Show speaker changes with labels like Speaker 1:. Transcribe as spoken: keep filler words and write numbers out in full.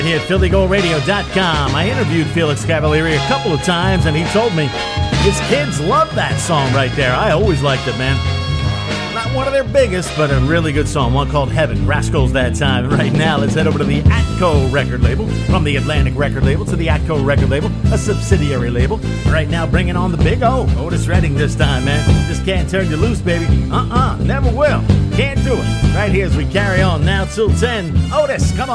Speaker 1: Here at Philly Gold Radio dot com. I interviewed Felix Cavaliere a couple of times, and he told me his kids love that song right there. I always liked it, man. Not one of their biggest, but a really good song. One called Heaven. Rascals that time. Right now, let's head over to the Atco record label. From the Atlantic record label to the Atco record label, a subsidiary label. Right now, bringing on the big O. Otis Redding this time, man. Just can't turn you loose, baby. Uh-uh. Never will. Can't do it. Right here as we carry on now till ten. Otis, come on.